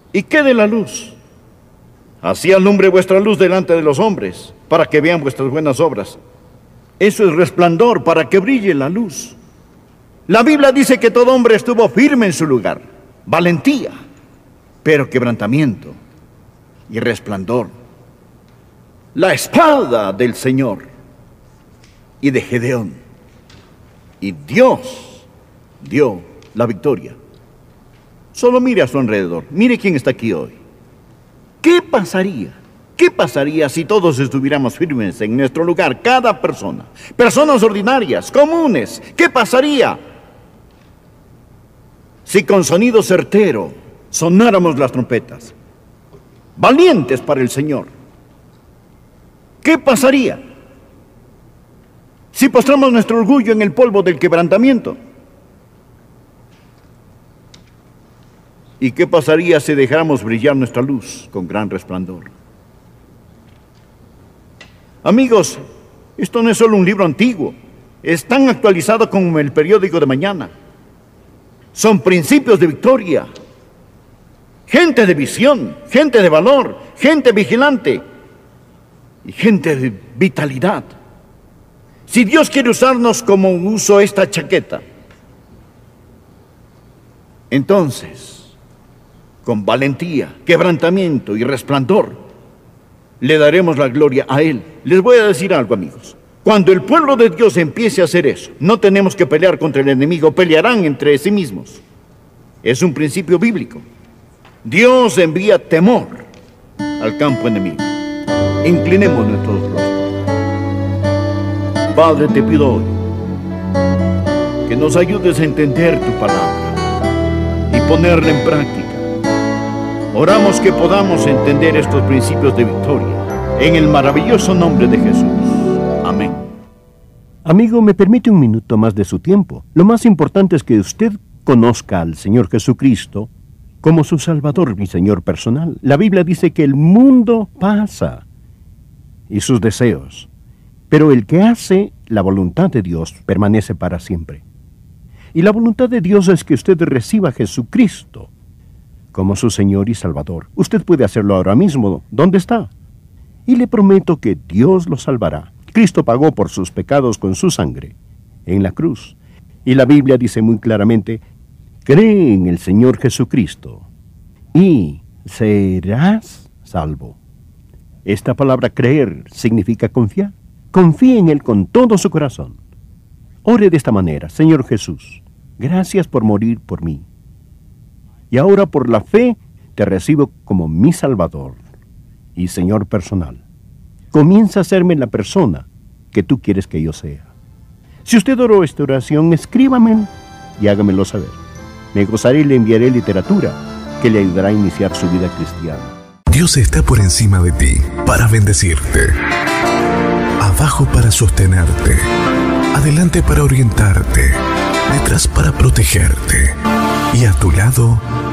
¿Y qué de la luz? Así alumbre vuestra luz delante de los hombres, para que vean vuestras buenas obras. Eso es resplandor, para que brille la luz. La Biblia dice que todo hombre estuvo firme en su lugar. Valentía, pero quebrantamiento y resplandor. La espada del Señor y de Gedeón. Y Dios dio la victoria. Solo mire a su alrededor. Mire quién está aquí hoy. ¿Qué pasaría? ¿Qué pasaría si todos estuviéramos firmes en nuestro lugar? Cada persona. Personas ordinarias, comunes. ¿Qué pasaría si con sonido certero sonáramos las trompetas? Valientes para el Señor. ¿Qué pasaría si postramos nuestro orgullo en el polvo del quebrantamiento? ¿Y qué pasaría si dejáramos brillar nuestra luz con gran resplandor? Amigos, esto no es solo un libro antiguo, es tan actualizado como el periódico de mañana. Son principios de victoria, gente de visión, gente de valor, gente vigilante y gente de vitalidad. Si Dios quiere usarnos como uso esta chaqueta, entonces, con valentía, quebrantamiento y resplandor, le daremos la gloria a Él. Les voy a decir algo, amigos. Cuando el pueblo de Dios empiece a hacer eso, no tenemos que pelear contra el enemigo, pelearán entre sí mismos. Es un principio bíblico. Dios envía temor al campo enemigo. Inclinemos nuestros rostros. Padre, te pido hoy que nos ayudes a entender tu palabra y ponerla en práctica. Oramos que podamos entender estos principios de victoria en el maravilloso nombre de Jesús. Amén. Amigo, ¿me permite un minuto más de su tiempo? Lo más importante es que usted conozca al Señor Jesucristo como su Salvador y Señor personal. La Biblia dice que el mundo pasa y sus deseos, pero el que hace la voluntad de Dios permanece para siempre. Y la voluntad de Dios es que usted reciba a Jesucristo como su Señor y Salvador. Usted puede hacerlo ahora mismo. ¿Dónde está? Y le prometo que Dios lo salvará. Cristo pagó por sus pecados con su sangre en la cruz. Y la Biblia dice muy claramente, cree en el Señor Jesucristo y serás salvo. Esta palabra creer significa confiar. Confíe en Él con todo su corazón. Ore de esta manera: Señor Jesús, gracias por morir por mí. Y ahora por la fe te recibo como mi Salvador y Señor personal. Comienza a hacerme la persona que tú quieres que yo sea. Si usted oró esta oración, escríbame y hágamelo saber. Me gozaré y le enviaré literatura que le ayudará a iniciar su vida cristiana. Dios está por encima de ti para bendecirte, abajo para sostenerte, adelante para orientarte, detrás para protegerte y a tu lado